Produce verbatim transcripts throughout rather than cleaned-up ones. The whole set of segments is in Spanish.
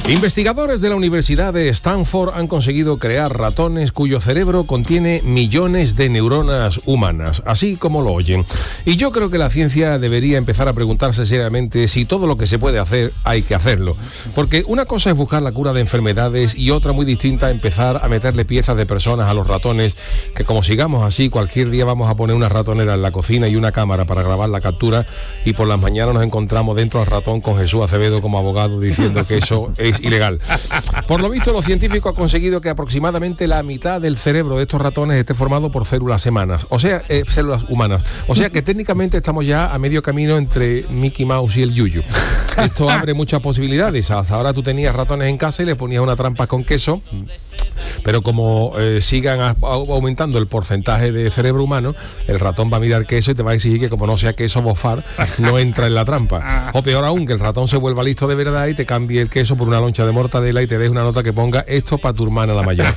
Investigadores de la Universidad de Stanford han conseguido crear ratones cuyo cerebro contiene millones de neuronas humanas, así como lo oyen. Y yo creo que la ciencia debería empezar a preguntarse seriamente si todo lo que se puede hacer hay que hacerlo. Porque una cosa es buscar la cura de enfermedades y otra muy distinta empezar a meterle piezas de personas a los ratones, que como sigamos así, cualquier día vamos a poner una ratonera en la cocina y una cámara para grabar la captura y por las mañanas nos encontramos dentro del ratón con Jesús Acevedo como abogado diciendo que eso es ilegal. Por lo visto, los científicos han conseguido que aproximadamente la mitad del cerebro de estos ratones esté formado por células humanas, o sea, eh, células humanas. O sea que técnicamente estamos ya a medio camino entre Mickey Mouse y el Yuyu. Esto abre muchas posibilidades. Hasta ahora tú tenías ratones en casa y le ponías una trampa con queso. Pero como eh, sigan a, a, aumentando el porcentaje de cerebro humano, el ratón va a mirar queso y te va a exigir que como no sea queso bofar, no entra en la trampa. O peor aún, que el ratón se vuelva listo de verdad y te cambie el queso por una loncha de mortadela y te deje una nota que ponga esto para tu hermana la mayor.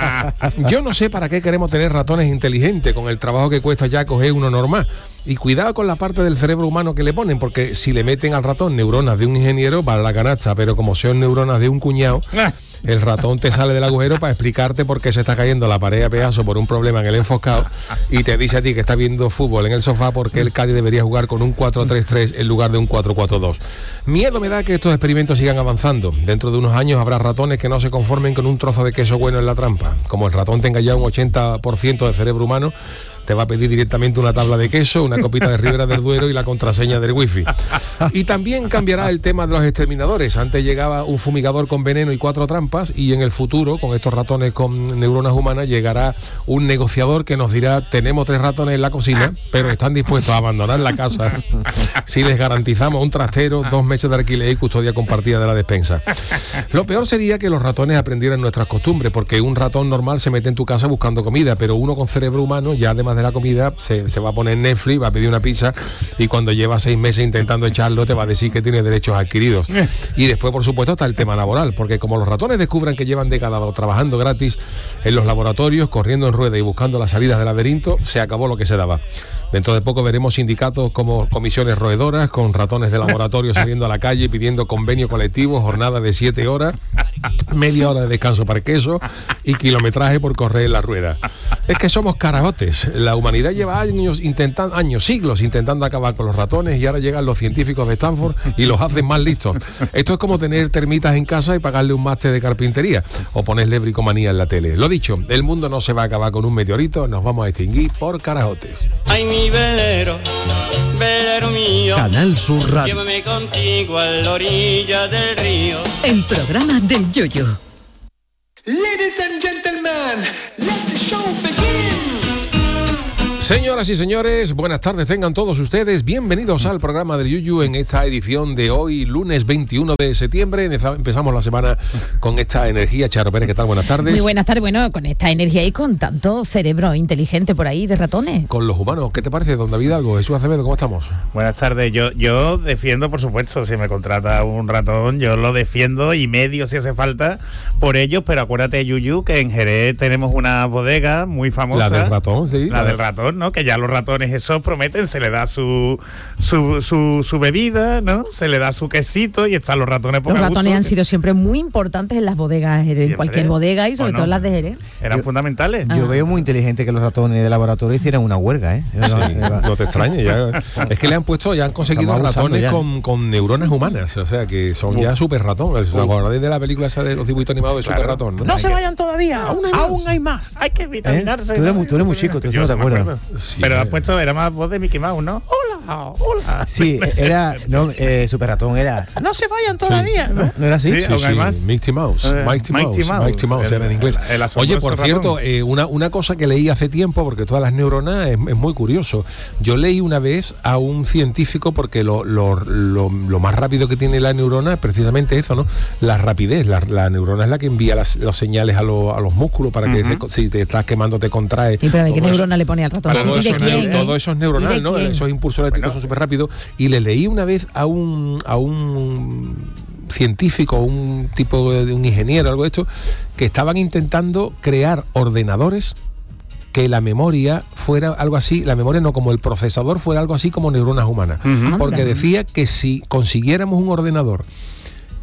Yo no sé para qué queremos tener ratones inteligentes con el trabajo que cuesta ya coger uno normal. Y cuidado con la parte del cerebro humano que le ponen, porque si le meten al ratón neuronas de un ingeniero, va a la canasta, pero como son neuronas de un cuñado, el ratón te sale del agujero para explicarte por qué se está cayendo la pared a pedazos por un problema en el enfoscado y te dice a ti que está viendo fútbol en el sofá porque el Cádiz debería jugar con un cuatro tres tres en lugar de un cuatro cuatro dos. Miedo me da que estos experimentos sigan avanzando. Dentro de unos años habrá ratones que no se conformen con un trozo de queso bueno en la trampa. Como el ratón tenga ya un ochenta por ciento de cerebro humano, te va a pedir directamente una tabla de queso, una copita de Ribera del Duero y la contraseña del wifi. Y también cambiará el tema de los exterminadores. Antes llegaba un fumigador con veneno y cuatro trampas y en el futuro, con estos ratones con neuronas humanas, llegará un negociador que nos dirá: tenemos tres ratones en la cocina, pero están dispuestos a abandonar la casa si les garantizamos un trastero, dos meses de alquiler y custodia compartida de la despensa. Lo peor sería que los ratones aprendieran nuestras costumbres, porque un ratón normal se mete en tu casa buscando comida, pero uno con cerebro humano, ya además de la comida, se, se va a poner Netflix, va a pedir una pizza y cuando lleva seis meses intentando echarlo te va a decir que tiene derechos adquiridos. Y después, por supuesto, está el tema laboral, porque como los ratones descubran que llevan décadas trabajando gratis en los laboratorios, corriendo en rueda y buscando las salidas del laberinto, se acabó lo que se daba. Dentro de poco veremos sindicatos como comisiones roedoras con ratones de laboratorio saliendo a la calle pidiendo convenio colectivo, jornada de siete horas, media hora de descanso para el queso y kilometraje por correr en la rueda. Es que somos carajotes. La humanidad lleva años intentando, años, siglos intentando acabar con los ratones y ahora llegan los científicos de Stanford y los hacen más listos. Esto es como tener termitas en casa y pagarle un máster de carpintería o ponerle bricomanía en la tele. Lo dicho, el mundo no se va a acabar con un meteorito, nos vamos a extinguir por carajotes. Ay, mi velero, velero mío, Canal Sur Radio. Llévame contigo a la orilla del río. El programa del Yoyo. Ladies and gentlemen, let the show begin. Señoras y señores, buenas tardes tengan todos ustedes. Bienvenidos al programa del Yuyu en esta edición de hoy, lunes veintiuno de septiembre. Empezamos la semana con esta energía. Charo Pérez, ¿qué tal? Buenas tardes. Muy buenas tardes. Bueno, con esta energía y con tanto cerebro inteligente por ahí de ratones. Con los humanos, ¿qué te parece, don David Algo? Jesús Acevedo, ¿cómo estamos? Buenas tardes. Yo, yo defiendo, por supuesto, si me contrata un ratón, yo lo defiendo y medio si hace falta por ellos, pero acuérdate, Yuyu, que en Jerez tenemos una bodega muy famosa. La del ratón, sí. La, la del ratón, ¿no? Que ya los ratones esos prometen, se le da su su, su, su bebida, ¿no? Se le da su quesito y están los ratones por Los ratones gusto. han sido siempre muy importantes en las bodegas, en Siempre. cualquier bodega y sobre ¿O no? todo en las de Jerez. Eran Yo- fundamentales. Yo veo muy inteligente que los ratones de laboratorio hicieran una huelga, ¿eh? Sí, no te extrañes, ya. Es que le han puesto, ya han conseguido Estamos abusando ratones ya. con, con neuronas humanas, o sea que son ya super ratón. ¿Os acordáis de la película esa de los dibujitos animados de Claro. super ratón? ¿no? No se vayan todavía, aún hay más. Aún hay más. Hay que ¿Eh? vitaminarse. Tú eres ¿no? muy, tú eres muy chico, tú eso Yo no te sí me acuerdas. acuerdo. Sí, Pero eh. has puesto, era más voz de Mickey Mouse, ¿no? Hola, hola. Sí, era, no, eh, Super Ratón era, no se vayan todavía, ¿no? ¿No era así? Sí. Sí, ¿Aún hay sí, más? Mighty Mouse, Eh, Mighty Mighty Mouse, Mouse, Mighty Mouse el- era en inglés. el Oye, asombroso por ratón. cierto, eh, una, una cosa que leí hace tiempo, porque todas las neuronas es, es muy curioso. Yo leí una vez a un científico, porque lo, lo, lo, lo más rápido que tiene la neurona es precisamente eso, ¿no? La rapidez. La, la neurona es la que envía las, los señales a, lo, a los músculos para que se- si te estás quemando te contrae. ¿Y pero de qué Todo eso. neurona le pone al ratón? Todo, ¿Y de eso, quién, neu- eh? todo eso es neuronal, ¿Y de ¿no? quién? Esos impulsos eléctricos Bueno. son súper rápidos. Y le leí una vez a un a un científico, un tipo de un ingeniero, algo de esto, que estaban intentando crear ordenadores que la memoria fuera algo así, la memoria no, como el procesador fuera algo así como neuronas humanas. Ujú. Porque Anda. decía que si consiguiéramos un ordenador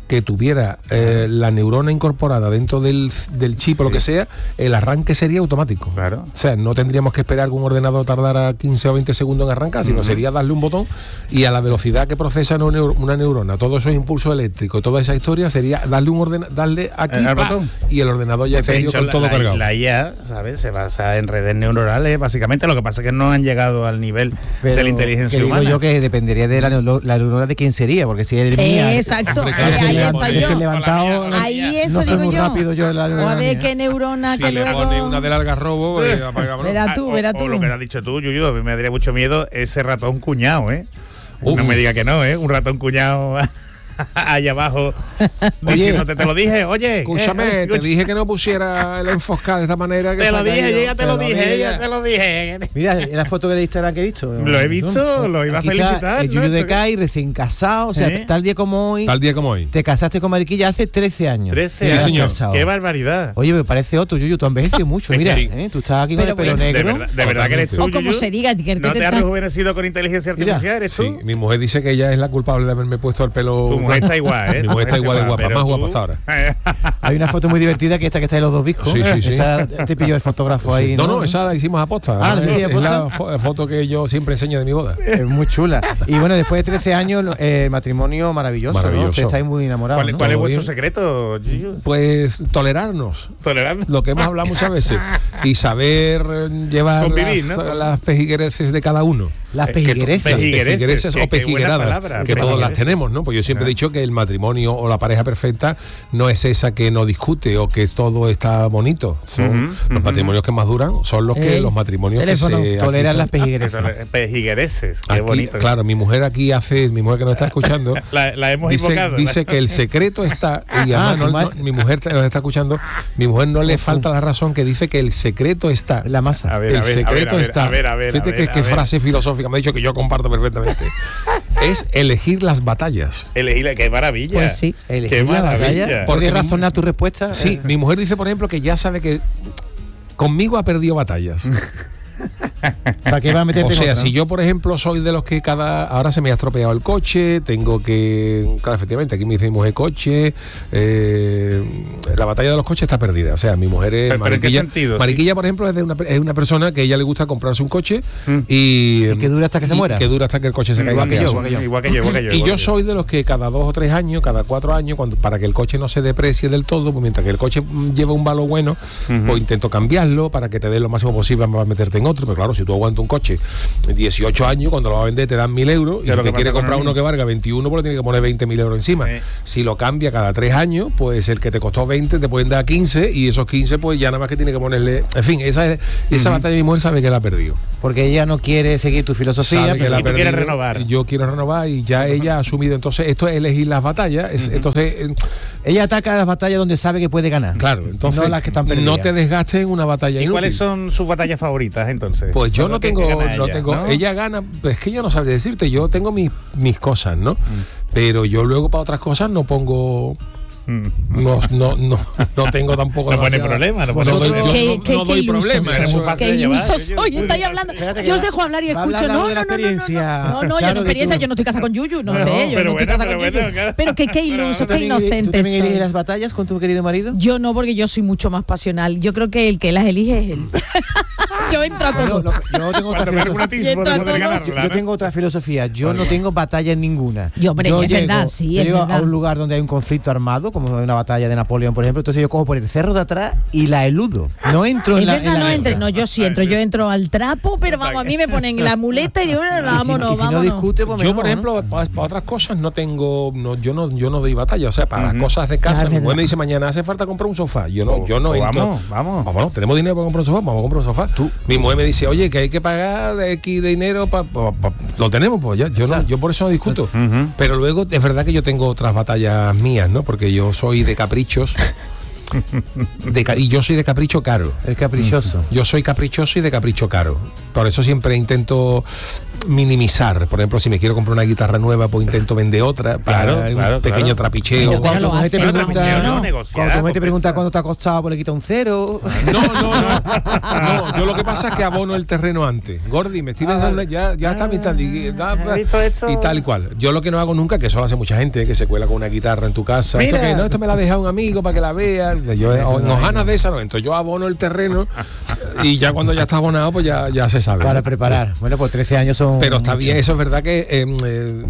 que tuviera eh, la neurona incorporada dentro del, del chip o lo que sea, el arranque sería automático. Claro. O sea, no tendríamos que esperar que un ordenador tardara quince o veinte segundos en arrancar, sino uh-huh. sería darle un botón y a la velocidad que procesa una, neuro, una neurona, todos esos impulsos eléctricos, toda esa historia sería darle un orden, darle aquí el pa, botón y el ordenador ya está con la, todo la, cargado. La I A, ¿sabes? Se basa en redes neuronales, básicamente. Lo que pasa es que no han llegado al nivel Pero de la inteligencia que humana. Digo yo que dependería de la, la neurona de quién sería, porque si es mía. Exacto. Hombre, Ahí, ahí levanta- estoy ese yo. levantado, Ahí eso no soy digo muy yo. rápido yo en la O a neurona ver mía. qué neurona Si que le luego. pone una del algarrobo, pues, apaga, ¿no? Verás tú, Ah, o- verás o, tú. lo que has dicho tú, Yuyu, a mí me daría mucho miedo ese ratón cuñado, ¿eh? Uf. No me diga que no, ¿eh? Un ratón cuñado allá abajo diciéndote, te lo dije, oye. Escúchame, eh, te escucha, dije que no pusiera el enfoscado de esta manera. Que te lo se ha dije, caído. yo ya te lo Te dije, dije. ya te lo dije. Mira, la foto de Instagram que he visto. Lo he visto, lo iba a Aquí felicitar, está el ¿no? Yuyu de Esto que- Kai, recién casado, o sea, ¿Eh? tal día como hoy. Tal día como hoy. Te casaste con Mariquilla hace trece años. trece Sí, años. señor. Casado. Qué barbaridad. Oye, me parece otro, Yuyu, tú has envejecido mucho, Es que mira, sí. ¿eh? Tú estás aquí Pero con el pelo bueno. De negro. verdad, de verdad que eres tú, O como Yuyu. se diga, que ¿No te te has está- rejuvenecido con inteligencia Mira, artificial? ¿Eres tú? Sí, mi mujer dice que ella es la culpable de haberme puesto el pelo. Tu mujer está igual, ¿eh? Mi mujer está igual de guapa, Pero más tú- guapa hasta ahora. Hay una foto muy divertida que esta que está de los dos discos. Sí, sí, sí. Esa te pilló el fotógrafo ahí. No, no, esa la hicimos a posta. Ah, ¿no? ¿la es, hiciste a es la posta? fo- foto que yo siempre enseño de mi boda. Es muy chula. Y bueno, después de trece años, eh, el matrimonio maravilloso, Maravilloso. ¿no? Ustedes estáis muy enamorados, ¿Cuál, ¿no? cuál es Todo vuestro bien. secreto, Yuyu? Pues tolerarnos. Tolerando. Lo que hemos hablado muchas veces. Y saber eh, llevar Convivir, las, ¿no? las pejiguereces de cada uno. Las Es que pejiguereces. con pejiguereces, Pejiguereces que- o que buena pejigueradas, palabra, que todos las pejiguereces. tenemos, ¿no? Pues yo siempre he dicho que el matrimonio o la pareja perfecta no es esa que no discute o que todo está bonito. Son Ujú, los ujú. matrimonios que más duran son los que Ey, los matrimonios teléfono. que se Toleran las aquí- pejiguereces. Pejiguereces, qué aquí, bonito. claro, mi mujer aquí hace, mi mujer que nos está escuchando, La, la hemos dice, invocado. dice que el secreto está, y Ah, además tu no- madre. no, mi mujer nos está escuchando, mi mujer no le falta la razón, que dice que el secreto está. La masa. A ver, El a ver, secreto a ver, a ver, está. a ver, a ver, Fíjate a que, ver, qué a ver. frase filosófica me ha dicho que yo comparto perfectamente. Es elegir las batallas. Elegí la, qué maravilla. Pues sí. Elegir Qué la maravilla. batalla. Porque ¿Puedes mi- razonar tu respuesta? Sí, Eh, mi mujer dice, por ejemplo, que ya sabe que conmigo ha perdido batallas. ¿Para qué va a meterte O en sea, otra, si no? yo, por ejemplo, soy de los que cada... Ahora se me ha estropeado el coche, tengo que... Claro, efectivamente, aquí me dice mi mujer coche. eh, la batalla de los coches está perdida. O sea, mi mujer es... Pero- pero ¿en qué Mariquilla, sentido? Mariquilla, por ejemplo, es, de una, es una persona que a ella le gusta comprarse un coche y... Y que dura hasta que se y muera. que dura hasta que el coche se caiga. Igual en que yo, pedazos. igual que yo. Igual que yo, igual que yo. Y igual yo que soy de los que cada dos o tres años, cada cuatro años, cuando para que el coche no se deprecie del todo, pues mientras que el coche mm, lleva un valor bueno, pues intento cambiarlo para que te dé lo máximo posible para meterte en otro. Pero claro, si tú aguantas un coche dieciocho años, cuando lo vas a vender te dan mil euros, y Ya si lo que te pasa quieres con comprar el- uno que valga veintiuno, pues le tienes que poner veinte mil euros encima. Sí. Si lo cambia cada tres años, pues el que te costó veinte te pueden dar quince, y esos quince pues ya nada más que tiene que ponerle... En fin, esa, es- esa batalla mi mujer sabe que la ha perdido. Porque ella no quiere seguir tu filosofía. Sabe que pero- la ha Y tú quieres perdido, renovar. y yo quiero renovar y ya ella ha asumido. Entonces esto es elegir las batallas. es- Entonces, eh, Ella ataca las batallas donde sabe que puede ganar. claro, entonces No las que están perdidas. no te desgastes en una batalla ¿Y inútil. cuáles son sus batallas favoritas entonces? Pues yo Todo no que- tengo, que gana no ella, tengo, ¿no? ella gana, pues es que yo no sabría decirte, yo tengo mis, mis cosas, ¿no? Mm. Pero yo luego para otras cosas no pongo, no, no, no, no tengo tampoco No pone demasiada- problema, no pone doy- problema. yo Qué, no- qué- no qué doy ilusos problema, eres eso- muy fácil Qué de llevar, ilusos Yuyu. soy, estáis hablando. Espérate que Yo os va- dejo hablar y va a escucho. hablar No, algo de la no, no, no, no, experiencia. no, no, yo Charo, no di experiencia, tú. yo no estoy casada con Yuyu, no, No, sé, yo pero no estoy bueno, casada pero con bueno, Yuyu. claro. Pero que qué ilusos, ¿Tú qué también, iri- ¿Tú inocentes también eliges sois. las batallas con tu querido marido? Yo no, porque yo soy mucho más pasional. Yo creo que el que las elige es él. Yo entro a Yo, todo. no, yo tengo otra Cuando me haga un filosofía. atisbo de Entra poder todo. ganarla, Yo, ¿no? yo tengo otra filosofía. Yo no tengo batalla en ninguna. Y, hombre, yo es verdad, sí, yo es llego verdad. a un lugar donde hay un conflicto armado, como una batalla de Napoleón, por ejemplo. Entonces yo cojo por el cerro de atrás y la eludo. No entro Es en la. verdad, en la no entre, guerra. no, yo sí entro, yo entro al trapo, pero vamos, a mí me ponen la muleta y digo, bueno, Y si- vámonos, y si no vámonos. discute, pues Yo, mejor, por ¿no? ejemplo, para, para otras cosas no tengo, no, yo no, yo no doy batalla. O sea, para las cosas de casa, Ah, es mi mujer verdad. me dice mañana hace falta comprar un sofá. Yo no, Oh, yo no oh, entro. vamos, vamos. Ah, bueno, tenemos dinero para comprar un sofá, vamos a comprar un sofá. Tú, mi mujer me dice, oye, que hay que pagar de X de dinero para, lo tenemos, pues ya. Yo no, yo por eso no discuto. Pero luego es verdad que yo tengo otras batallas mías, ¿no? Porque yo soy de caprichos. De ca- y yo soy de capricho caro. El caprichoso. Yo soy caprichoso y de capricho caro. Por eso siempre intento minimizar. Por ejemplo, si me quiero comprar una guitarra nueva, pues intento vender otra para Claro, un claro, pequeño claro. trapicheo. Pero Cuando lo tu mujer te hace, pregunta, no, ¿no? negociar, Cuando tu mujer te pregunta compensa. cuánto te ha costado, pues le quita un cero. No, no, no. No, yo lo que pasa es que abono el terreno antes. Gordi, me estoy vendiendo, ya, ya está a mitad. Y, da- ¿has visto esto? y tal y cual. Yo lo que no hago nunca, que eso lo hace mucha gente, que se cuela con una guitarra en tu casa. Esto, Mira. que, no, esto me la ha dejado un amigo para que la vea. Yo, o, no ganas de esa, no. Entonces yo abono el terreno y ya cuando ya está abonado, pues ya, ya se sabe. Para preparar. Bueno, pues trece años son. Pero está mucho. bien, eso es verdad que eh, eh,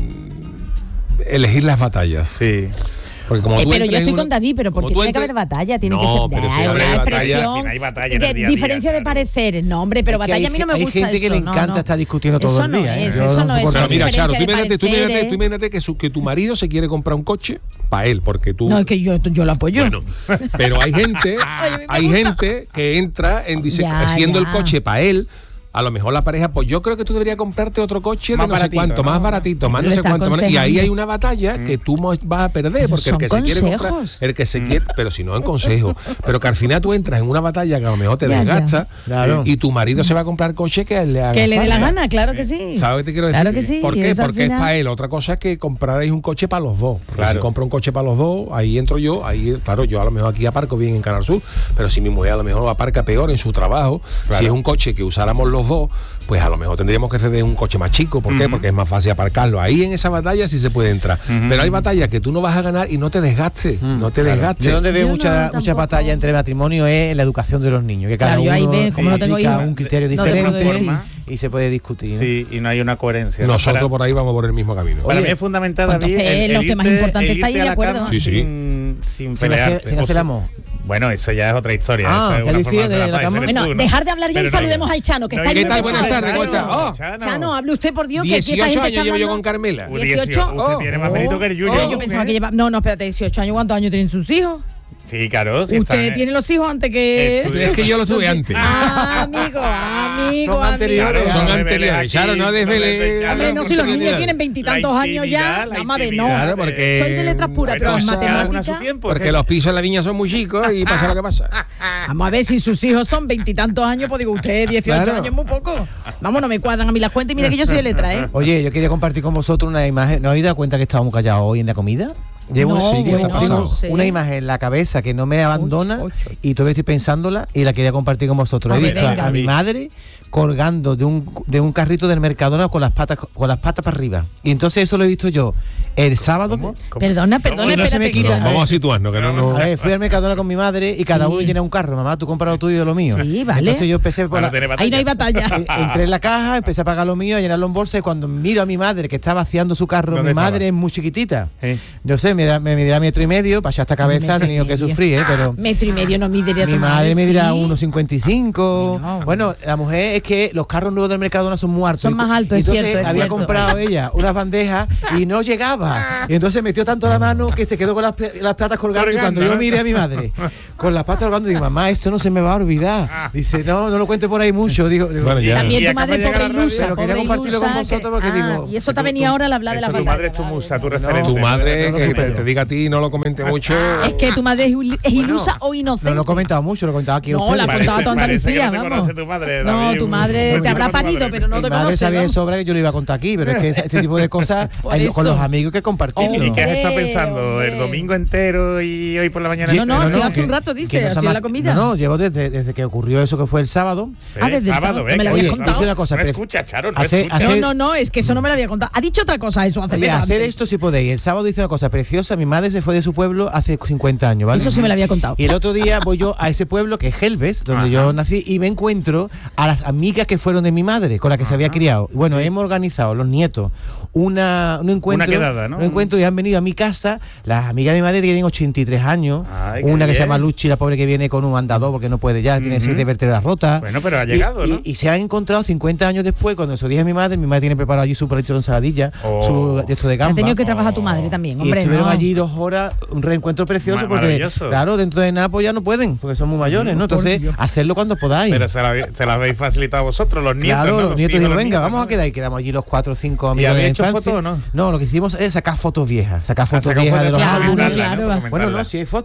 elegir las batallas. Sí. Porque como Eh, tú pero entres yo en estoy una- con David, pero como porque tú tiene que entres- haber batalla, tiene No, que ser pero si eh, no una hay batalla, expresión aquí no hay batalla en de el día a día, diferencia de claro. pareceres, no hombre, pero Es que batalla hay a mí no me ge- hay gusta gente que eso, le no, encanta no. estar discutiendo todo Eso el no día, ¿eh? es, Yo eso no no es soporto Pero son mira, Charo, tú diferencias imagínate, de tú imagínate, pareceres. tú imagínate que, su, que tu marido se quiere comprar un coche para él, porque tú... No, es que yo, yo lo apoyo. Bueno, pero hay gente, Oye, a mí me hay gusta. gente que entra en dise- Ya, haciendo ya. el coche para él. A lo mejor la pareja, pues yo creo que tú deberías comprarte otro coche Más de no sé baratito, cuánto, ¿no? más baratito, más no Le sé está cuánto. más- y ahí aconsejando. hay una batalla que tú mo- vas a perder, Pero porque el son que se quiere comprar, consejos. el que se quiere, pero si no en consejo, pero que al final tú entras en una batalla que a lo mejor te Ya, ya. desgasta Claro. y tu marido se va a comprar coche que le haga Que le dé la falta. gana, claro que sí. ¿Sabes qué te quiero decir? Claro que sí. ¿Por y qué? eso al Porque es final- para él. Otra cosa es que comprarais un coche para los dos. Porque Claro. si compro un coche para los dos, ahí entro yo, ahí, claro, yo a lo mejor aquí aparco bien en Canal Sur, pero si mi mujer a lo mejor aparca peor en su trabajo, Claro. si es un coche que usáramos los dos, pues a lo mejor tendríamos que ceder un coche más chico. ¿Por qué? Porque es más fácil aparcarlo. Ahí en esa batalla sí se puede entrar. Pero hay batallas que tú no vas a ganar y no te desgastes. No te desgastes. Yo donde veo Yo no, mucha, mucha tampoco. batalla entre matrimonio es en la educación de los niños, que cada Claro, yo ahí uno ve, como sí, no tengo aplica hijos, un criterio no te puedo diferente decir. y se puede discutir. ¿no? Sí, y no hay una coherencia. ¿no? Nosotros Para- por ahí vamos por el mismo camino. Para Oye, mí es fundamental, pues David, entonces el, los el temas irte- importantes el estáis irte de a la acuerdo. cama Sí, sí. sin, sin Sin pelearte. hacer- sin O hacer sea, amor. Bueno, eso ya es otra historia. Ah, esa es ¿qué una decía forma de de hacer la paz, cama? ese eres Bueno, tú, ¿no? dejar de hablar ya y Pero no- saludemos al Chano, que no, está ¿qué ahí tal? muy Buenas pesado. tardes, ¿cómo está? Chano, Oh. Chano. Chano, hable usted por Dios, que aquí esta dieciocho gente años está llevo yo hablando- con Carmela. Uy, dieciocho, dieciocho, usted oh, tiene más oh, mérito que el Yuyu. Oh, yo pensaba que lleva. No, no, espérate, dieciocho años. ¿Cuántos años tienen sus hijos? Sí, claro. Si Usted está- tiene los hijos antes que. Estudia- Es que yo lo tuve antes. Ah, amigo, amigo, Son anteriores. amigo. Son no anteriores. desveles Charo, aquí, no desveles. no Hombre, no, si los niños tienen veintitantos La años ya, intimidad, la nada más de no. intimidad, Claro, porque- Soy de letras puras, Bueno, pero las cada una a su matemáticas. tiempo. Porque los pisos de la niña son muy chicos y pasa lo que pasa. Vamos a ver si sus hijos son veintitantos años, pues digo, usted dieciocho Claro. años es muy poco. Vamos, no me cuadran a mí las cuentas y mira que yo soy de letra, ¿eh? Oye, yo quería compartir con vosotros una imagen. ¿No habéis dado cuenta que estábamos callados hoy en la comida? Llevo No, sí, bueno, tengo no sé. una imagen en la cabeza que no me abandona Uch, uch. y todavía estoy pensándola y la quería compartir con vosotros. A He ver, visto a, venga. a mi madre colgando de un, de un carrito del Mercadona con las patas con las patas para arriba. Y entonces eso lo he visto yo el sábado. ¿Cómo? Perdona, perdona, Y no se me espérate. quita. que- No, vamos a situarnos, que no, no. A ver, fui al Mercadona con mi madre y cada Sí. uno llena un carro. Mamá, tú compras lo tuyo y yo lo mío. Sí, vale. Entonces yo empecé por Para la, no tener Ahí no hay batallas. batalla. Eh, entré en la caja, empecé a pagar lo mío, a llenarlo en bolsa y cuando miro a mi madre que está vaciando su carro, mi ¿Dónde madre estaba? es muy chiquitita. Sí. No sé, me, da- me medirá metro y medio, para allá esta cabeza ha Metro y tenido que medio. sufrir, ¿eh? Pero Metro y medio no midería mi tu madre me dirá sí. uno cincuenta y cinco. No, Bueno, la mujer es que los carros nuevos del Mercadona son muy altos. Son Y- más altos, y es entonces cierto, es había cierto. comprado ella unas bandejas y no llegaba. Y entonces metió tanto la mano que se quedó con las, pla- las platas colgando. Y Colgando, cuando yo ¿no? miré a mi madre con las patas colgando, digo, mamá, esto no se me va a olvidar. Dice, no, no lo cuente por ahí mucho. Digo, digo, Bueno, ya. También Y tu acaba madre de llegar pobre a la radio, ilusa, pero quería pobre compartirlo con ilusa, vosotros que- porque ah, digo, y eso te ha venido ahora al hablar de la Eso, tu batalla. madre es tu musa, tu No, referente. Tu madre, no lo que te, supero. te diga a ti, no lo comente mucho. Es que tu madre es, il- es ilusa o inocente. no lo he comentado mucho, lo he contado aquí a No, ustedes. la Parece- contaba toda parece que Andalucía, no te vamos. conoce tu madre, No, David. tu madre Pues te sí, habrá tu madre. parido, pero no Mi te madre conoce. sabía de vamos. sobra que yo lo iba a contar aquí, pero es que ese, ese tipo de cosas Por hay- eso. con los amigos que compartirlo. ¿Y qué has estado Hombre, pensando? hombre. ¿El domingo entero y hoy por la mañana? No, no, entera? sí, hace que- un rato que dice, no así se en ma- la comida. No, no, llevo desde, desde que ocurrió eso que fue el sábado. ¿Eh? Ah, desde el sábado, ¿ves? no me lo Oye, habías Oye, contado. dice una cosa. No pero- escucha, Charo, no hace- escucha. hace- No, no, no, es que eso no me lo había contado. Ha dicho otra cosa eso hace Oye, pegante. hacer esto si podéis. El sábado hice una cosa preciosa. Mi madre se fue de su pueblo hace cincuenta años, ¿vale? Eso sí me lo había contado. Y el otro día voy yo a ese pueblo que es Helves, donde yo nací, y me encuentro a las amigas que fueron de mi madre, con las que se había criado. Bueno, hemos organizado, los nietos, una, un encuentro. Una quedada, ¿no? Un encuentro y han venido a mi casa las amigas de mi madre que tienen ochenta y tres años. Ay, qué una que se bien. llama Luchi, la pobre que viene con un andador porque no puede ya, tiene siete vértebras rotas. Bueno, pero ha Y- llegado, y, ¿no? y se han encontrado cincuenta años después, cuando se lo dije a mi madre, mi madre tiene preparado allí su palito de ensaladilla, Oh. su de esto de Ha gamba. tenido que trabajar tu madre también, Y hombre. estuvieron no. allí dos horas, un reencuentro precioso, Ma- porque, maravilloso. claro, dentro de nada pues ya no pueden, porque son muy mayores, ¿no? Entonces, hacerlo cuando podáis. Pero se la, se la habéis facilitado vosotros, los nietos. Claro, ¿no? los nietos hijos, digo, los venga, nietos, vamos ¿no? a quedar y quedamos allí los cuatro o cinco amigos de habéis la hecho infancia. fotos o no? No, lo que hicimos es sacar fotos viejas, sacar fotos sacar viejas fotos de los para Claro, álbumes. comentarla, claro. ¿no? Para Bueno, no, comentarla. si hay fotos, ahora te voy a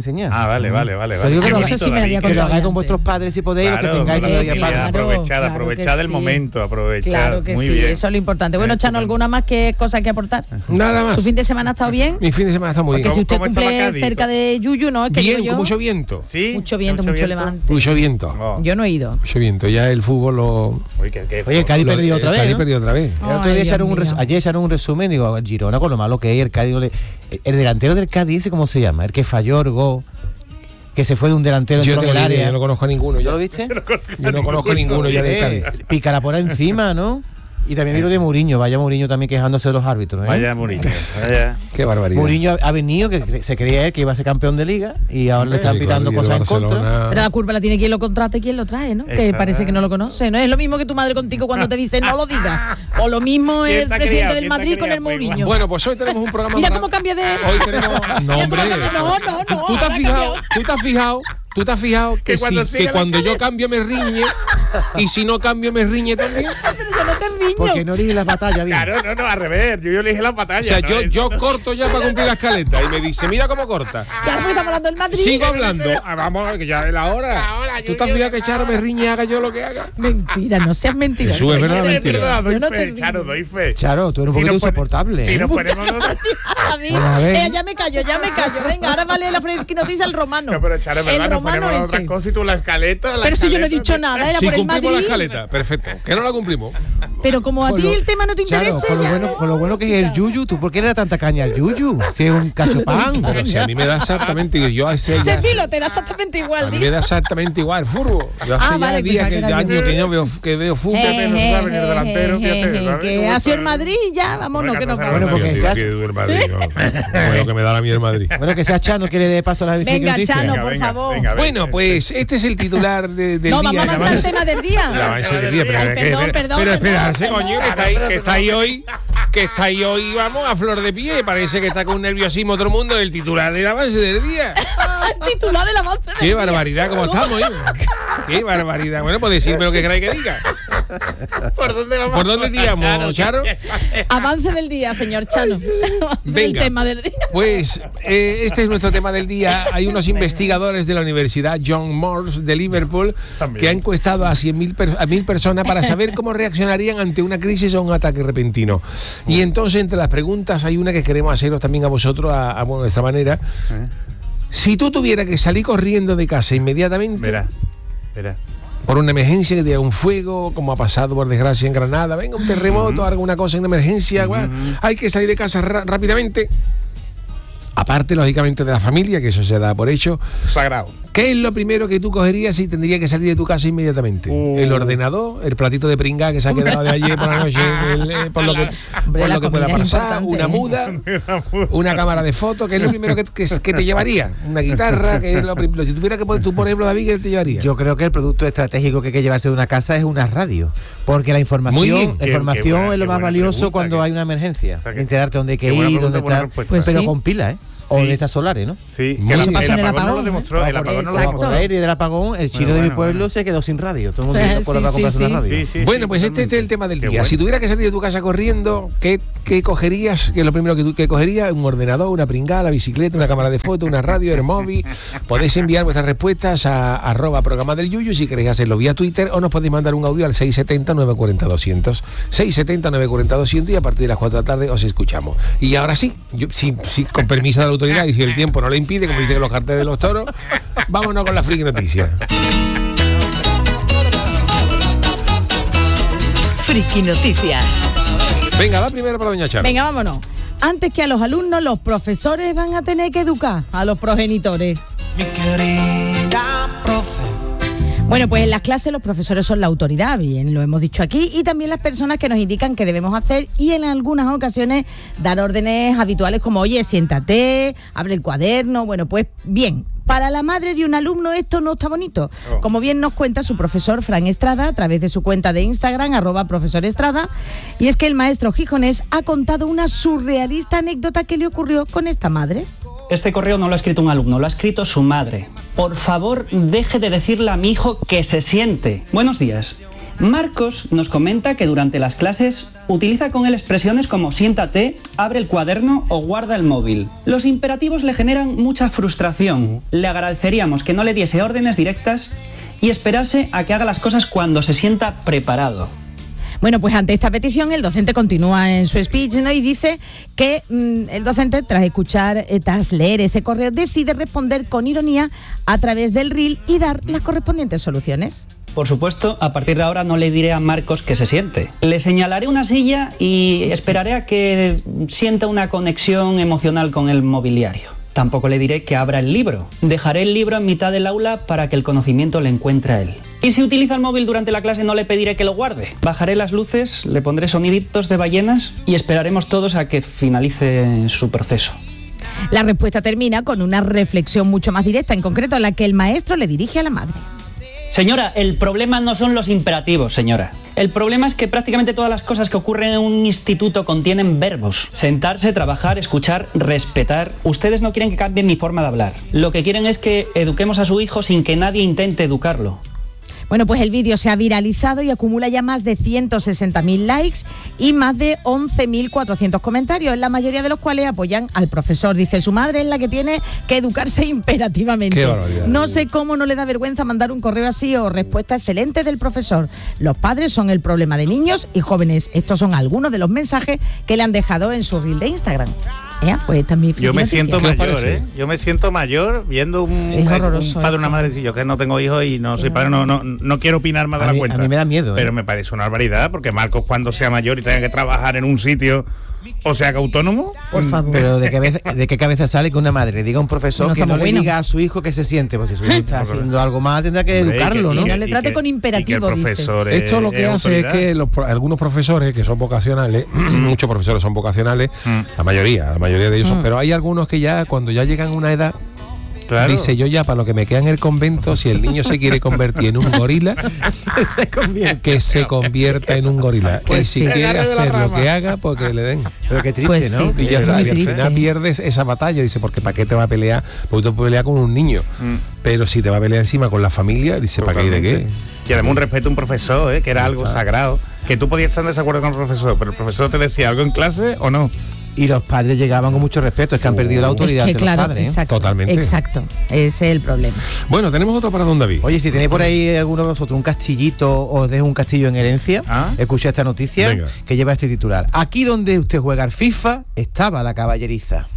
enseñar. Ah, vale, vale, vale. Pero vale. digo que Qué lo, Eso bonito, sí me lo David, había que que lo contado hagáis con antes. vuestros padres si podéis, Claro, los que tengáis claro, todavía que padres. ya, Claro, aprovechad, claro aprovechad que el sí. momento, aprovechad. Claro que Muy sí, bien. eso es lo importante. Bueno, Chano, Estupendo. ¿alguna más que cosa que aportar? Nada más. ¿Su fin de semana ha estado bien? Mi fin de semana está muy Que bien. si usted ¿Cómo está cumple Cádiz? cerca de Yuyu, ¿no? Es que Bien, digo yo, con mucho viento. Sí, mucho viento, mucho levante. Mucho viento. Oh. Yo no he ido. Mucho viento. Ya el fútbol lo. Uy, que- que- Oye, el Cádiz lo- perdió el otra vez, Cádiz ¿no? perdió otra vez. El otro día Ay, echaron un Dios res- mío. ayer echaron un resumen, digo, el Girona con lo malo que es, el Cádiz, le- el delantero del Cádiz, ¿ese cómo se llama? El que falló el gol, que se fue de un delantero Yo entró tengo en el ni idea, área. yo no conozco a ninguno. ¿Ya Ya. lo viste? Yo no conozco a ninguno ya del Cádiz. Eh, Pícara por encima, ¿no? Y también vi lo de Mourinho, vaya Mourinho también quejándose de los árbitros, ¿eh? Vaya Mourinho. Vaya. Qué barbaridad. Mourinho ha, ha venido, que cre- se creía él que iba a ser campeón de liga y ahora le están Sí, pitando claro, y el cosas en contra. Barcelona- Pero la culpa la tiene quien lo contrata y quien lo trae, ¿no? Que Exacto. parece que no lo conoce, ¿no? Es lo mismo que tu madre contigo cuando te dice no lo digas. O lo mismo ¿Quién el te ha presidente criado? del ¿Quién te ha Madrid con criado? el Pues igual. Mourinho. Bueno, pues hoy tenemos un programa. Mira mara- cómo cambia de. Hoy tenemos. No, Mira cómo hombre. cambia- No, no, no. ¿Tú te has ahora ha fijado? cambiado. ¿Tú te has fijado? ¿Tú te has fijado que, Que cuando si- sigue que la cuando yo cambio me riñe y si no cambio me riñe también? Pero yo no te riño. Porque no elige las batallas bien. Claro, no, no, al revés. Yo, yo le dije la O batalla. sea, ¿no? yo, Eso yo no- corto ya para cumplir la escaleta y me dice, mira cómo corta. Claro, porque estamos hablando del Madrid. Sigo hablando. Ah, vamos, que ya es la hora. ¿Tú te has fijado que Charo me riñe y haga yo lo que haga? Mentira, no seas mentiroso. Eso es verdad, Es mentira. verdad, doy Yo no te fe, riño. Charo, doy fe. Charo, tú eres un Si poquito nos pone- insoportable. Si ¿eh? nos ponemos los- A mí, Vamos a ver. eh, ya me callo, ya me callo. Venga, ahora vale la fresca noticia el romano. No, pero Charo, es el verdad, nos romano ponemos las otras ese. cosas y tú la escaleta. la Pero si yo no he escaleta, dicho nada, era Si por el cumplimos la Madrid. escaleta, perfecto. Que no la cumplimos. Pero como a Con ti lo- el tema no te Charo, interesa, con lo, ya bueno, no. con lo bueno que es el Yuyu, ¿tú por qué le das tanta caña al Yuyu? Si es un cachopán. Pero si a mí me da exactamente igual. Yo hace ya- Ese dilo, te da exactamente igual. A mí di. me da exactamente igual, furbo. Yo hace Ah, ya vale, días pensaba que, que era de yo. años que no veo, que veo fútbol. Eh, no eh, saben el eh, delantero, eh, fíjate, eh, ¿sabes? Que ¿Cómo ha sido está? el Madrid, ya, vámonos, Venga, que nos entonces, vamos. Bueno, porque Yo sea- soy del Madrid, no. Como lo que me da la mía el Madrid. Bueno, que sea Chano, quiere de paso a la Venga, noticia. Chano, Venga, por venga, favor. venga, venga. Bueno, pues este es el titular de- del No, día. vamos a avanzar el tema del Ya, día. avance del día, pero, Ay, que- perdón, pero- perdón, pero perdón, esperarse, perdón. coño, que estáis, que estáis hoy, que estáis hoy, vamos, a flor de pie. Parece que está con un nerviosismo todo el mundo el titular del avance del día. El titular del avance del Qué día. barbaridad, ¿cómo estamos? ¿eh? Qué barbaridad. Bueno, pues decirme lo que queráis que diga. ¿Por dónde vamos? ¿Por dónde tiramos, Charo? Avance del día, señor Chano. El Venga. tema del día. Pues eh, este es nuestro tema del día. Hay unos investigadores de la Universidad John Moores de Liverpool También. que han encuestado a cien mil a mil personas para saber cómo reaccionarían ante una crisis o un ataque repentino. Y entonces entre las preguntas hay una que queremos haceros también a vosotros a, a vuestra manera. Si tú tuvieras que salir corriendo de casa inmediatamente Verá, verá. por una emergencia, que diera un fuego, como ha pasado por desgracia en Granada, venga un terremoto, alguna cosa, una emergencia, guau, hay que salir de casa ra- rápidamente. Aparte, lógicamente, de la familia, que eso se da por hecho. Sagrado. ¿Qué es lo primero que tú cogerías si tendrías que salir de tu casa inmediatamente? Uh. ¿El ordenador? ¿El platito de pringa que se ha quedado de ayer por la noche? el- eh, por lo que, Hombre, por la lo que pueda comida es pasar. importante, ¿Una ¿eh? muda? ¿Una cámara de fotos? ¿Qué es lo primero que, que, que te llevaría? ¿Una guitarra? ¿Qué es lo primero? Si tuviera que poner tú, por ejemplo, David, ¿qué te llevaría? Yo creo que el producto estratégico que hay que llevarse de una casa es una radio, porque la información, Muy bien. la Qué- información qué buena- es lo qué más buena valioso pregunta, cuando que- hay una emergencia. O sea, que- Enterarte dónde hay que qué buena ir, pregunta, dónde buena está. respuesta. Pues pero sí. con pila, ¿eh? O Sí. de estas solares, ¿no? Sí, Muy que la- bien. el, Pasó en el apagón no lo apagón, demostró. El apagón no lo Exacto. demostró. Por aire del apagón, el chino Bueno, de mi bueno, pueblo bueno. se quedó sin radio. Todo el mundo Sí, yendo por sí, para comprarse sí, una radio. Sí, sí, Bueno, sí, pues este es el tema del Qué día. bueno. Si tuvieras que salir de tu casa corriendo, ¿qué, qué cogerías? ¿Qué es lo primero que, tú, que cogerías? ¿Un ordenador, una pringada, la bicicleta, una cámara de fotos, una radio, el móvil? Podéis enviar vuestras respuestas a arroba programa del Yuyu si queréis hacerlo vía Twitter, o nos podéis mandar un audio al seis setenta, nueve cuarenta, doscientos. seis setenta, nueve cuarenta, doscientos y a partir de las cuatro de la tarde os escuchamos. Y ahora sí, yo, sí, sí, con permiso de la autoridad y si el tiempo no lo impide, como dicen los carteles de los toros, vámonos con la friki noticia. Friki Noticias. Venga, la primera para doña Charo. Venga, vámonos. Antes que a los alumnos, los profesores van a tener que educar a los progenitores. Mi querida profe. Bueno, pues en las clases los profesores son la autoridad, bien, lo hemos dicho aquí, y también las personas que nos indican qué debemos hacer y en algunas ocasiones dar órdenes habituales como, oye, siéntate, abre el cuaderno, bueno, pues bien. Para la madre de un alumno esto no está bonito. Oh. Como bien nos cuenta su profesor Fran Estrada a través de su cuenta de Instagram, arroba profesor Estrada, y es que el maestro gijonés ha contado una surrealista anécdota que le ocurrió con esta madre. Este correo no lo ha escrito un alumno, lo ha escrito su madre. Por favor, deje de decirle a mi hijo que se siente. Buenos días. Marcos nos comenta que durante las clases utiliza con él expresiones como siéntate, abre el cuaderno o guarda el móvil. Los imperativos le generan mucha frustración. Le agradeceríamos que no le diese órdenes directas y esperase a que haga las cosas cuando se sienta preparado. Bueno, pues ante esta petición el docente continúa en su speech, ¿no? Y dice que mmm, el docente, tras escuchar, eh, tras leer ese correo, decide responder con ironía a través del reel y dar las correspondientes soluciones. Por supuesto, a partir de ahora no le diré a Marcos que se siente. Le señalaré una silla y esperaré a que sienta una conexión emocional con el mobiliario. Tampoco le diré que abra el libro. Dejaré el libro en mitad del aula para que el conocimiento le encuentre a él. Y si utiliza el móvil durante la clase no le pediré que lo guarde. Bajaré las luces, le pondré soniditos de ballenas y esperaremos todos a que finalice su proceso. La respuesta termina con una reflexión mucho más directa, en concreto a la que el maestro le dirige a la madre. Señora, el problema no son los imperativos, señora. El problema es que prácticamente todas las cosas que ocurren en un instituto contienen verbos. Sentarse, trabajar, escuchar, respetar. Ustedes no quieren que cambie mi forma de hablar. Lo que quieren es que eduquemos a su hijo sin que nadie intente educarlo. Bueno, pues el vídeo se ha viralizado y acumula ya más de ciento sesenta mil likes y más de once mil cuatrocientos comentarios, la mayoría de los cuales apoyan al profesor. Dice, su madre es la que tiene que educarse imperativamente. Qué barbaridad. No sé cómo no le da vergüenza mandar un correo así o respuesta excelente del profesor. Los padres son el problema de niños y jóvenes. Estos son algunos de los mensajes que le han dejado en su reel de Instagram. ¿Eh? Pues esta es mi Yo me siento ¿Qué os mayor, parece? ¿eh? Yo me siento mayor viendo un, Es horroroso un padre o esto. una madre. Si yo que no tengo hijos y no soy padre, no, no, no quiero opinar más de A la mí- cuenta. a mí me da miedo, ¿eh? Pero me parece una barbaridad, porque Marcos, cuando sea mayor y tenga que trabajar en un sitio o sea que autónomo, Por favor. Pero de, cabeza, de qué cabeza sale que una madre diga a un profesor No que no estamos le buenos. diga a su hijo que se siente, pues si su hijo está haciendo algo mal tendrá que hombre, educarlo, y ¿no? que- No le y trate que- con imperativo, y que el dice. profesor Esto lo que hace es autoridad. que los, pro- algunos profesores que son vocacionales, muchos profesores son vocacionales, la mayoría, la mayoría de ellos son, pero hay algunos que ya cuando ya llegan a una edad, Claro. dice yo ya para lo que me queda en el convento, si el niño se quiere convertir en un gorila, se convierte. que se convierta en un gorila. Pues y si sí. quiere Agarre de la hacer lo rama. que haga, pues que le den. Pero qué triste, Pues ¿no? sí. Y ya Es está, muy y al triste. final pierdes esa batalla, dice, porque ¿para qué te va a pelear? Porque tú puedes pelear con un niño, pero si te va a pelear encima con la familia, dice, ¿para qué y de qué? Y además un respeto a un profesor, ¿eh? Que era algo sagrado. Que tú podías estar en desacuerdo con el profesor, pero el profesor te decía algo en clase o no. Y los padres llegaban con mucho respeto, es que han perdido la autoridad Es que ante claro, los padres, ¿eh? exacto, Totalmente. Exacto, ese es el problema. Bueno, tenemos otro para don David. Oye, si tenéis por ahí alguno de vosotros un castillito o os dejo un castillo en herencia, Ah. escucha esta noticia Venga. que lleva este titular. Aquí donde usted juega al FIFA estaba la caballeriza.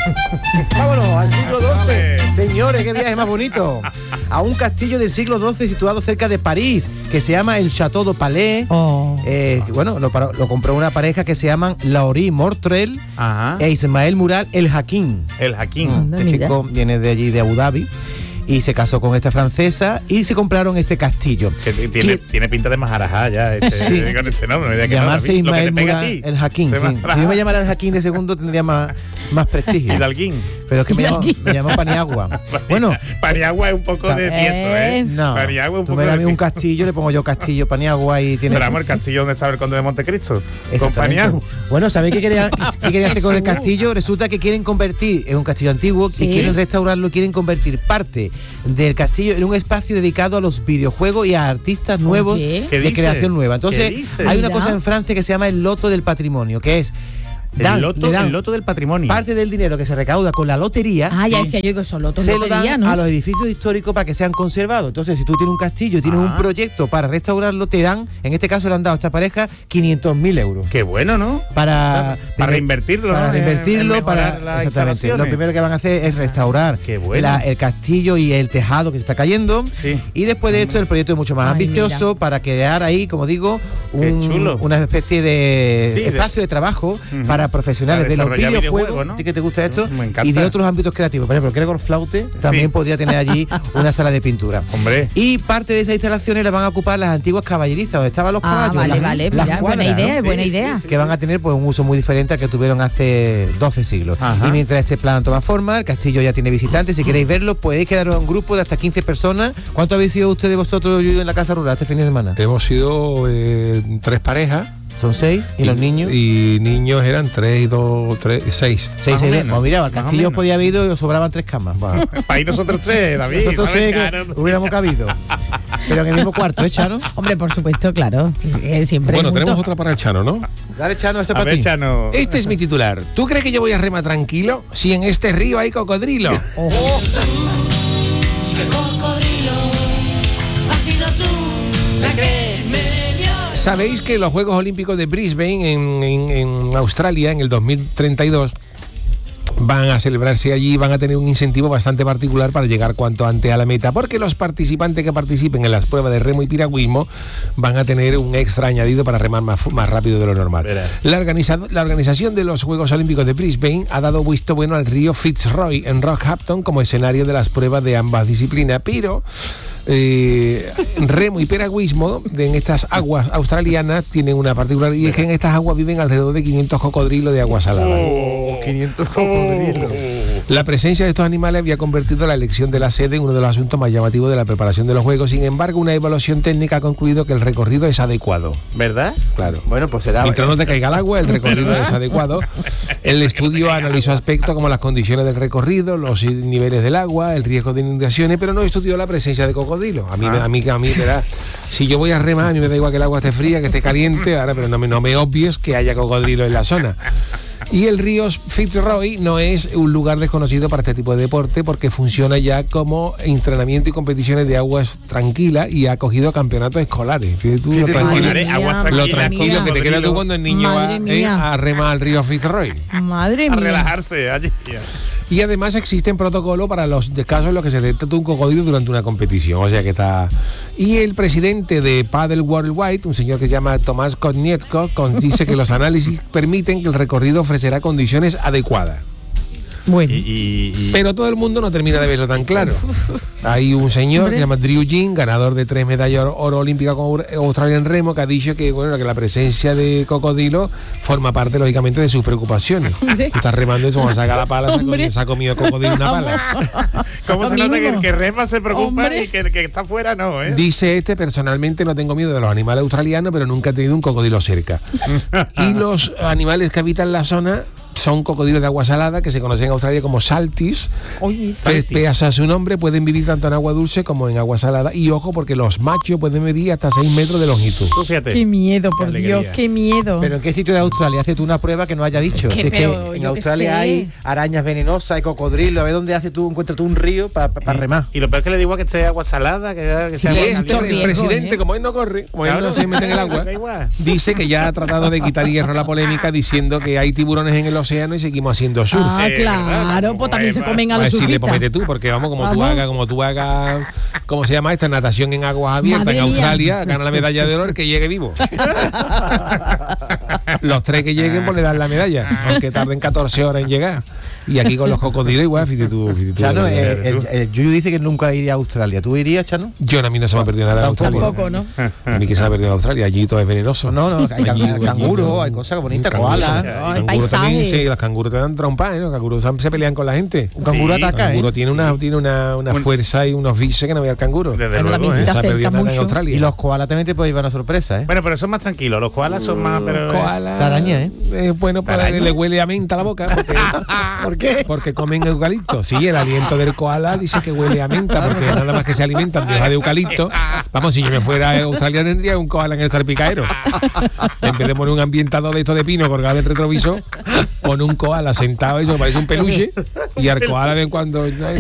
Vámonos al siglo doce. Señores, qué viaje más bonito. A un castillo del siglo doce situado cerca de París, que se llama el Château de Palais. Oh. Eh, que, bueno, lo, paró- lo compró una pareja que se llaman Laurie Mortrel Ajá. e Ismael Mural El Hakim. El Jaquín. Anda, Este mira. chico viene de allí, de Abu Dhabi, y se casó con esta francesa y se compraron este castillo. Que t- tiene, ¿Quién- tiene pinta de majarajá ya, ese, Sí. con ese nombre. no me digas que no, Llamarse David, lo que te Ismael pega a Mural ti, El Hakim. se Sí. Majará. Si yo me llamara El Hakim de segundo tendría más, más prestigio. Hidalguín. Pero es que me llamo, Hidalguín. me llamo Paniagua. Bueno, Paniagua es un poco de tieso, ¿eh? Eh, no. Paniagua es un Tú poco me das a de mí un tieso. castillo, le pongo yo castillo Paniagua y tiene. Pero vamos, el castillo donde estaba el conde de Montecristo. Con Exactamente. Paniagua. Bueno, ¿sabéis qué querían, qué querían hacer con el castillo? Resulta que quieren convertir, es un castillo antiguo, Sí. y quieren restaurarlo, quieren convertir parte del castillo en un espacio dedicado a los videojuegos y a artistas nuevos Oye. ¿Qué de dice? creación nueva. Entonces, ¿Qué dice? hay una Mira. cosa en Francia que se llama el loto del patrimonio, que es dan- El loto, le dan el loto del patrimonio. parte del dinero que se recauda con la lotería. Ah, ya decía yo que son lotos Se lo lotería, dan ¿no? a los edificios históricos para que sean conservados. Entonces, si tú tienes un castillo y tienes Ah. un proyecto para restaurarlo, te dan, en este caso le han dado a esta pareja quinientos mil euros. Qué bueno, ¿no? Para, Para reinvertirlo, para ¿no? reinvertirlo, En- en para mejorar las exactamente. Lo instalaciones. primero que van a hacer es restaurar Qué bueno. la- el castillo y el tejado que se está cayendo. Sí. Y después de esto el proyecto es mucho más Ay, ambicioso para crear ahí, como digo, Qué un- chulo. una especie de Sí, de- espacio de trabajo Ujú. para profesionales Para de los desarrollar videojuegos. videojuegos, ¿no? ¿A ti que te gusta esto? Me encanta. Y de otros ámbitos creativos. Por ejemplo, Gregor Flaute también Sí. podría tener allí una sala de pintura. Hombre. Y parte de esas instalaciones las van a ocupar las antiguas caballerizas, donde estaban los Ah, caballos. vale, las- vale, las mira, buena cuadras, idea, ¿no? buena Sí, idea. sí, Que van a tener pues un uso muy diferente al que tuvieron hace doce siglos. Ajá. Y mientras este plan toma forma, el castillo ya tiene visitantes. Si queréis verlo, podéis quedaros en un grupo de hasta quince personas. ¿Cuánto habéis sido ustedes vosotros en la casa rural este fin de semana? Hemos sido eh, tres parejas. Son seis. ¿Y, los niños? Y niños eran tres y dos, tres, seis. Seis, más o seis. menos, Pues mira, al más o castillo os menos. podía haber ido y os sobraban tres camas. Para ir nosotros tres, David. Nosotros ¿sabes? tres que Claro. hubiéramos cabido. Pero en el mismo cuarto, ¿eh, Chano? Hombre, por supuesto, claro. eh, Siempre Bueno, juntos. tenemos otra para el Chano, ¿no? Dale, Chano, ese A para ver, ti. Chano. Este es mi titular. ¿Tú crees que yo voy a remar tranquilo si en este río hay cocodrilo? Cocodrilo, has sido tú la que me dio. ¿Sabéis que los Juegos Olímpicos de Brisbane en, en- en Australia en el dos mil treinta y dos van a celebrarse allí y van a tener un incentivo bastante particular para llegar cuanto antes a la meta? Porque los participantes que participen en las pruebas de remo y piragüismo van a tener un extra añadido para remar más, fu- más rápido de lo normal. Verá. La, organiza- la organización de los Juegos Olímpicos de Brisbane ha dado visto bueno al río Fitzroy en Rockhampton como escenario de las pruebas de ambas disciplinas, pero eh, remo y piragüismo de- en estas aguas australianas tienen una particularidad, y es que en estas aguas viven alrededor de quinientos cocodrilos de agua salada. Oh, quinientos cocodrilos. La presencia de estos animales había convertido la elección de la sede en uno de los asuntos más llamativos de la preparación de los Juegos. Sin embargo, una evaluación técnica ha concluido que el recorrido es adecuado. ¿Verdad? Claro. Bueno, pues será. Mientras no te caiga el agua, el recorrido es adecuado. El estudio analizó aspectos como las condiciones del recorrido, los niveles del agua, el riesgo de inundaciones, pero no estudió la presencia de cocodrilos. A mí, me- a mí, a mí me da. Si yo voy a remar, a mí me da igual que el agua esté fría, que esté caliente, ahora, pero no me, no me obvies que haya cocodrilos en la zona. Y el río Fitzroy no es un lugar desconocido para este tipo de deporte porque funciona ya como entrenamiento y competiciones de aguas tranquilas y ha acogido campeonatos escolares. Fíjate tú, Sí, lo sí, tranquilo, Madre, mía, aguas lo tranquilas, tranquilo que te cocodrilo. queda tú cuando el niño Madre va eh, mía. a remar al río Fitzroy. Madre A mía. relajarse allí. Y además existen protocolos para los de casos en los que se detecta un cocodrilo durante una competición. O sea que está. Y el presidente de Paddle Worldwide, un señor que se llama Tomás Konietzko, con- dice que los análisis permiten que el recorrido ofrecerá condiciones adecuadas. Bueno. Y, y- y- Pero todo el mundo no termina de verlo tan claro. Hay un señor que se llama Drew Jean, ganador de tres medallas oro, oro olímpicas con Australia en remo, que ha dicho que bueno que la presencia de cocodrilo forma parte lógicamente de sus preocupaciones. Tú estás remando eso, cuando saca la pala, se ha Hombre. comido- se ha comido cocodrilo una pala. ¿Cómo Lo se nota que el mínimo. que rema se preocupa Hombre. y que el que está fuera no, eh? Dice este, personalmente no tengo miedo de los animales australianos, pero nunca he tenido un cocodrilo cerca. Y los animales que habitan la zona son cocodrilos de agua salada, que se conocen en Australia como saltis. Oye, Pe- Pese a su nombre, pueden vivir tanto en agua dulce como en agua salada. Y ojo, porque los machos pueden medir hasta seis metros de longitud. Tú fíjate. qué miedo, por Qué Dios, alegría. qué miedo. Pero ¿en qué sitio de Australia haces tú una prueba que no haya dicho? Que, Si es que pero en yo qué Australia sé. hay arañas venenosas, hay cocodrilos. A ver dónde haces tú, encuentras tú un río para remar. Y lo peor es que le digo que esté agua salada, que, que Y sea agua este mucho caliente. el riesgo, presidente, ¿eh? como él no corre, como él Claro. no se mete en el agua, Da igual. dice que ya ha tratado de quitar hierro a la polémica diciendo que hay tiburones en el océano y seguimos haciendo surf. Ah, Sí, ¿verdad? claro, Como pues también se Eva. comen a A los decirle, pues surfistas. mete tú, porque vamos, como tú Vamos. hagas, como tú hagas, ¿cómo se llama esta? Natación en aguas abiertas Madre en mía. Australia, gana la medalla de oro el que llegue vivo. Los tres que lleguen, pues le dan la medalla, aunque tarden catorce horas en llegar. Y aquí con los cocodrilos igual, fíjate tú, fíjate tú. Chano, Eh, eh, el, el Yuyu dice que nunca iría a Australia. ¿Tú irías, Chano? Yo a mí no se me ha perdido nada en Australia. Tampoco, ¿no? A mí que se me ha perdido en Australia, allí todo es venenoso. No, no, hay Allí, can- allí, canguros, hay cosas bonitas, koalas. el Canguro paisaje. también, sí, los canguros te dan trompas, ¿eh? Los canguros se pelean con la gente. Un canguro Sí, El ataca, canguro ¿eh? tiene una, tiene una, una Un- fuerza y unos vices que no ve al canguro. Desde Bueno, luego, también ¿eh? si te Se ha perdido acerca nada en mucho. Australia. Y los koalas también te pueden llevar una sorpresa, ¿eh? Bueno, pero son más tranquilos. Los koalas son más. Pero, Koala, Taraña, ¿eh? eh, bueno, pues Taraña. le huele a menta la boca. Porque, ¿Por qué? Porque comen eucalipto. Sí, el aliento del koala dice que huele a menta, porque nada más que se alimentan de hoja de eucalipto. Vamos, si yo me fuera a Australia tendría un koala en el salpicadero. En vez de poner un ambientador de esto de pino colgado del retrovisor, pone un koala sentado, eso parece un peluche, y al koala de en cuando